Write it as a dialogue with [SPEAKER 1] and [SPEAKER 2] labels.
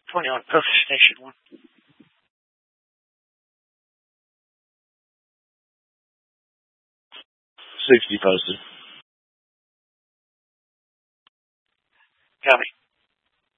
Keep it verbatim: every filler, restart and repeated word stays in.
[SPEAKER 1] twenty on Post Station one.
[SPEAKER 2] sixty posted.
[SPEAKER 1] Copy.